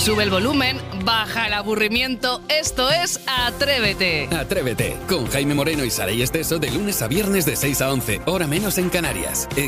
Sube el volumen, baja el aburrimiento. Esto es Atrévete. Atrévete, con Jaime Moreno y Saray Esteso de lunes a viernes de 6 a 11, hora menos en Canarias. En